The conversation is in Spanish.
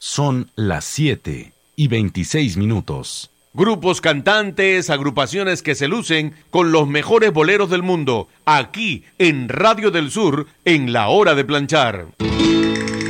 Son las 7:26. Grupos cantantes, agrupaciones que se lucen con los mejores boleros del mundo, aquí en Radio del Sur, en La Hora de Planchar.